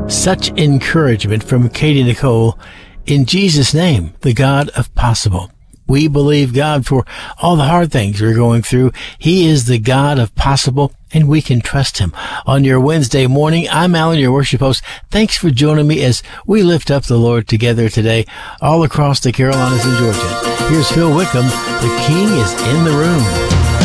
Such encouragement from Katie Nicole. In Jesus' name, the God of possible. We believe God for all the hard things we're going through. He is the God of possible, and we can trust Him. On your Wednesday morning, I'm Alan, your worship host. Thanks for joining me as we lift up the Lord together today all across the Carolinas and Georgia. Here's Phil Wickham. The King is in the room.